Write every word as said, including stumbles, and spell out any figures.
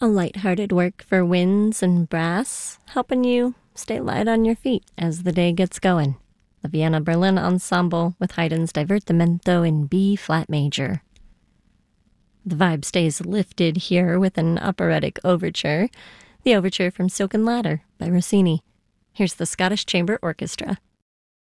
A light-hearted work for winds and brass, helping you stay light on your feet as the day gets going. The Vienna Berlin Ensemble with Haydn's Divertimento in B-flat major. The vibe stays lifted here with an operatic overture, the overture from Silken Ladder by Rossini. Here's the Scottish Chamber Orchestra.